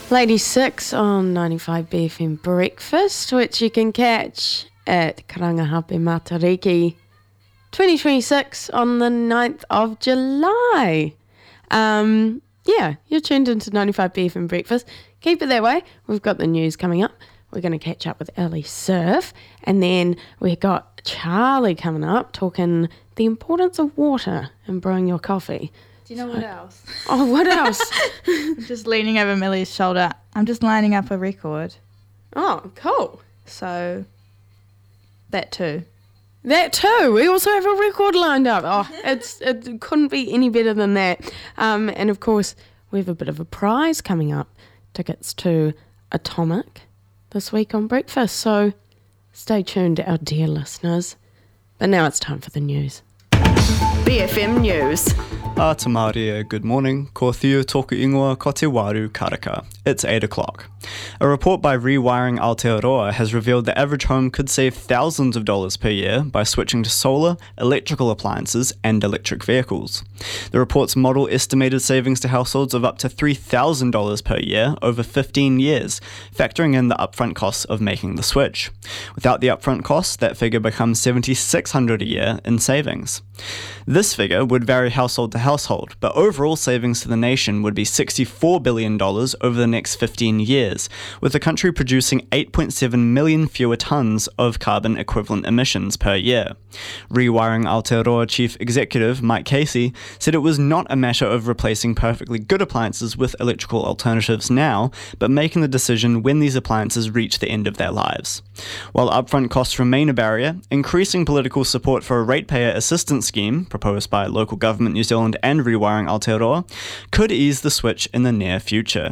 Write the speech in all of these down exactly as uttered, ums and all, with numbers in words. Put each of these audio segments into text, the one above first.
Lady Six on ninety-five B F M Breakfast, which you can catch at Karangahape Matariki, twenty twenty-six on the ninth of July. Um, yeah, you're tuned into ninety-five B F M Breakfast. Keep it that way. We've got the news coming up. We're going to catch up with Ellie Surf, and then we've got Charlie coming up talking the importance of water in brewing your coffee. Do you know what else? Oh, what else? I'm just leaning over Millie's shoulder. I'm just lining up a record. Oh, cool. So, that too. That too. We also have a record lined up. Oh, it's it couldn't be any better than that. Um, and of course, we have a bit of a prize coming up. Tickets to Atomic this week on Breakfast. So, stay tuned, our dear listeners. But now it's time for the news. B F M News. A te Maria, good morning. Ko Theo tōku ingoa ko te waru karaka. It's eight o'clock. A report by Rewiring Aotearoa has revealed the average home could save thousands of dollars per year by switching to solar, electrical appliances and electric vehicles. The report's model estimated savings to households of up to three thousand dollars per year over fifteen years, factoring in the upfront costs of making the switch. Without the upfront costs, that figure becomes seven thousand six hundred dollars a year in savings. This figure would vary household to household, but overall savings to the nation would be sixty-four billion dollars over the next fifteen years, with the country producing eight point seven million fewer tonnes of carbon equivalent emissions per year. Rewiring Aotearoa Chief Executive Mike Casey said it was not a matter of replacing perfectly good appliances with electrical alternatives now, but making the decision when these appliances reach the end of their lives. While upfront costs remain a barrier, increasing political support for a ratepayer assistance scheme, proposed by Local Government New Zealand and Rewiring Aotearoa, could ease the switch in the near future.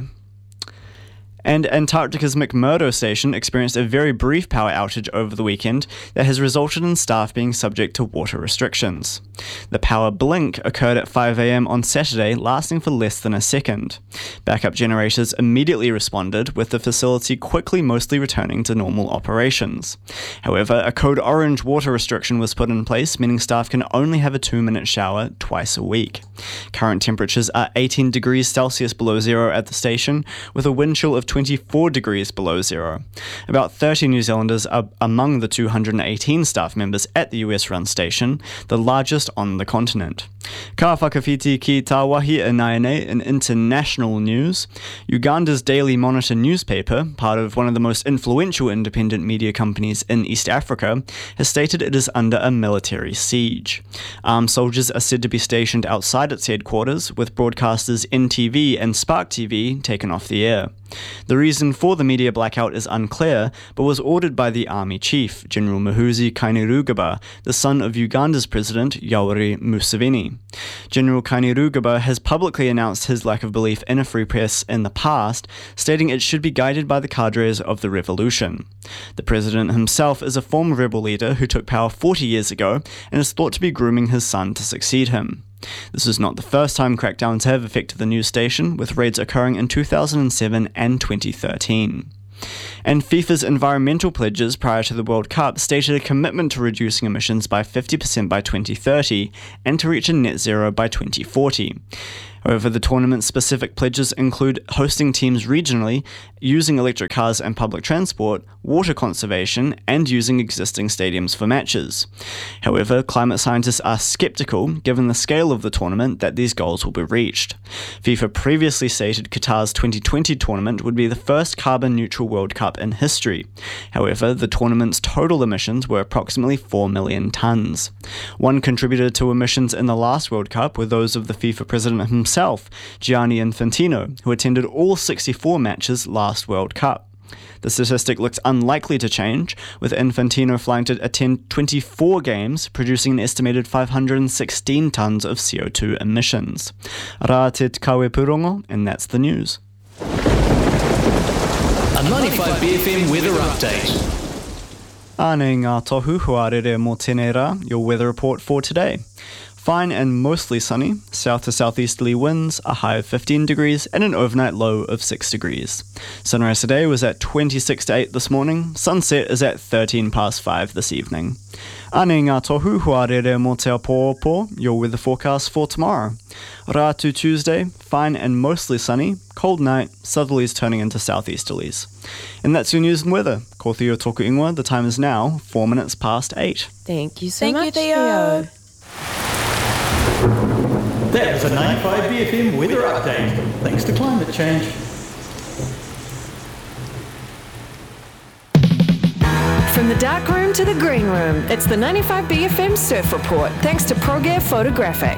And Antarctica's McMurdo station experienced a very brief power outage over the weekend that has resulted in staff being subject to water restrictions. The power blink occurred at five a.m. on Saturday, lasting for less than a second. Backup generators immediately responded, with the facility quickly mostly returning to normal operations. However, a code orange water restriction was put in place, meaning staff can only have a two-minute shower twice a week. Current temperatures are eighteen degrees Celsius below zero at the station, with a wind chill of twenty-four degrees below zero. About thirty New Zealanders are among the two hundred eighteen staff members at the U S-run station, the largest on the continent. Ka whakawhiti ki tā wahi e Naene in international news. Uganda's Daily Monitor newspaper, part of one of the most influential independent media companies in East Africa, has stated it is under a military siege. Armed soldiers are said to be stationed outside its headquarters, with broadcasters N T V and Spark T V taken off the air. The reason for the media blackout is unclear, but was ordered by the army chief, General Muhoozi Kainerugaba, the son of Uganda's president, Yoweri Museveni. General Kainerugaba has publicly announced his lack of belief in a free press in the past, stating it should be guided by the cadres of the revolution. The president himself is a former rebel leader who took power forty years ago and is thought to be grooming his son to succeed him. This is not the first time crackdowns have affected the news station, with raids occurring in two thousand seven and twenty thirteen. And FIFA's environmental pledges prior to the World Cup stated a commitment to reducing emissions by fifty percent by twenty thirty and to reach a net zero by twenty forty. However, the tournament's specific pledges include hosting teams regionally, using electric cars and public transport, water conservation, and using existing stadiums for matches. However, climate scientists are skeptical, given the scale of the tournament, that these goals will be reached. FIFA previously stated Qatar's twenty twenty tournament would be the first carbon-neutral World Cup in history. However, the tournament's total emissions were approximately four million tonnes. One contributor to emissions in the last World Cup were those of the FIFA president himself, Gianni Infantino, who attended all sixty-four matches last World Cup. The statistic looks unlikely to change, with Infantino flying to attend twenty-four games, producing an estimated five hundred sixteen tonnes of C O two emissions. Rā te kawe purongo, and that's the news. A ninety-five B F M weather update. Ānei ngā tohu huarere mō tēnei rā, your weather report for today. Fine and mostly sunny, south to southeasterly winds, a high of fifteen degrees and an overnight low of six degrees. Sunrise today was at twenty-six to eight this morning, sunset is at thirteen past five this evening. Ane ngā tohu huarere mō te apōopō, your weather forecast for tomorrow. Rātu Tuesday, fine and mostly sunny, cold night, southerlies turning into southeasterlies. And that's your news and weather. Ko Theo Tōku Ingoa, the time is now four minutes past eight. Thank you so Thank you, much, Theo. Theo. That was a ninety-five B F M weather update. Thanks to climate change. From the dark room to the green room, it's the ninety-five B F M Surf Report, thanks to ProGear Photographic.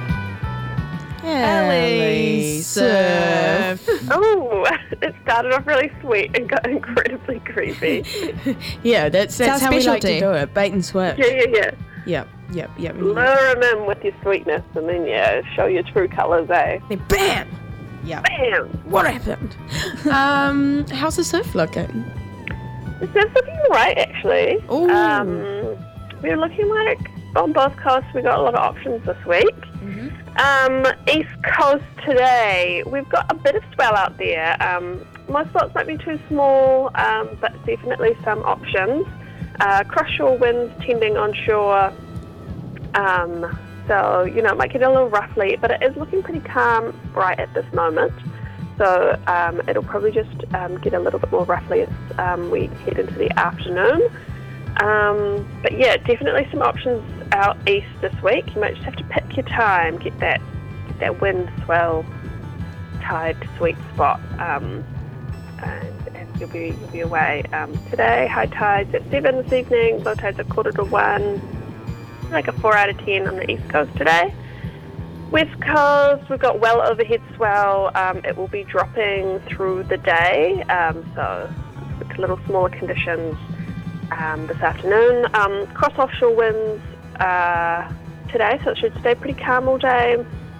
Ellie Surf. Oh, it started off really sweet and got incredibly creepy. Yeah, that's, that's our how we like to specialty. do it. Bait and switch. Yeah, yeah, yeah. Yep, yep, yep. Lure 'em in with your sweetness and then, yeah, show your true colours, eh? Then bam! Yeah. Bam! What happened? um, how's the surf looking? The surf's looking alright, actually. Ooh. Um, we're looking like, on both coasts, we got a lot of options this week. Mm-hmm. Um, East Coast today, we've got a bit of swell out there. Um, most spots might be too small, um, but definitely some options. Uh, cross-shore winds tending onshore, um, so, you know, it might get a little roughly, but it is looking pretty calm right at this moment. So um, it'll probably just um, get a little bit more roughly as um, we head into the afternoon. Um, but yeah, definitely some options out east this week. You might just have to pick your time, get that get that wind swell tide sweet spot, um, and, and you'll be you'll be away. Um, today, high tides at seven this evening, low tides at quarter to one. Like a four out of ten on the east coast today. West Coast, we've got well overhead swell. Um, it will be dropping through the day, um, so a little smaller conditions um, this afternoon. Um, cross offshore winds uh, today, so it should stay pretty calm all day.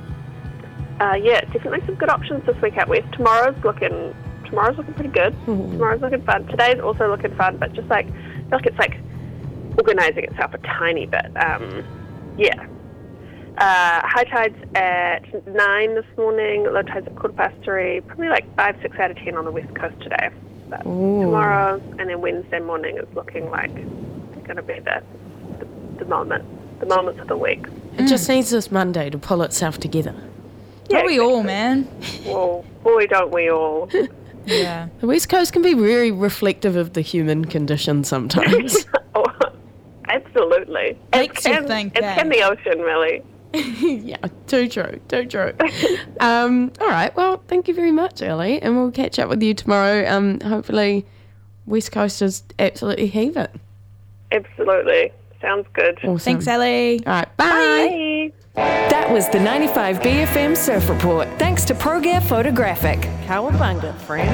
Uh, yeah, definitely some good options this week out west. Tomorrow's looking, tomorrow's looking pretty good. Mm-hmm. Tomorrow's looking fun. Today's also looking fun, but just like, I feel like it's like organising itself a tiny bit. Um, yeah. Uh, high tides at nine this morning, low tides at quarter past three, probably like five, six out of ten on the west coast today. But Ooh. tomorrow and then Wednesday morning is looking like it's going to be the, the the moment, the moments of the week. It just needs this Monday to pull itself together. Don't we all, man? Well, boy, don't we all. Yeah. The West Coast can be very reflective of the human condition sometimes. Oh, absolutely. Makes you can, think, It eh? can the ocean, really. Yeah, too true, too true. um, all right, well, thank you very much, Ellie, and we'll catch up with you tomorrow. Um, hopefully, West Coast is absolutely heaving. Absolutely. Sounds good. Awesome. Thanks, Ellie. All right, bye. Bye. That was the ninety-five B F M Surf Report, thanks to ProGear Photographic. Cowabunga, friend.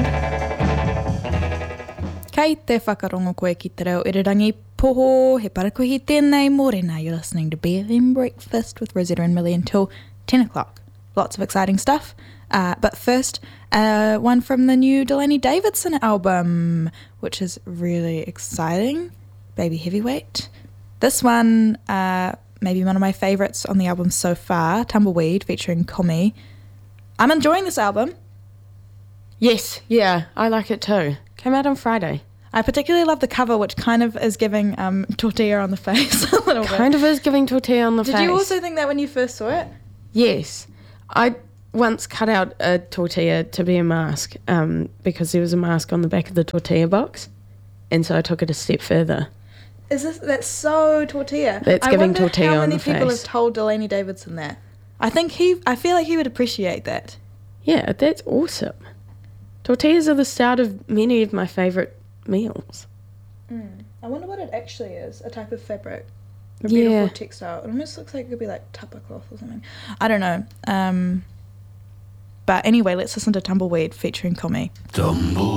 Kei te whakarongo koe ki te reo irirangi poho, he parakuhi tēnei morena. You're listening to B F M Breakfast with Rosetta and Millie until ten o'clock. Lots of exciting stuff. Uh, but first, uh, one from the new Delaney Davidson album, which is really exciting. Baby Heavyweight. This one, uh, maybe one of my favourites on the album so far, Tumbleweed, featuring Komi. I'm enjoying this album. Yes, yeah, I like it too. Came out on Friday. I particularly love the cover, which kind of is giving um, tortilla on the face a little bit. Kind of is giving tortilla on the Did face. you also think that when you first saw it? Yes. I once cut out a tortilla to be a mask um, because there was a mask on the back of the tortilla box. And so I took it a step further. Is this that's so tortilla? That's I giving wonder tortilla how on many the people face. have told Delaney Davidson that. I think he. I feel like he would appreciate that. Yeah, that's awesome. Tortillas are the start of many of my favourite meals. I wonder what it actually is. A type of fabric. A Yeah. beautiful textile. It almost looks like it could be like tupper cloth or something. I don't know. Um, but anyway, let's listen to Tumbleweed featuring Komi. Tumbleweed.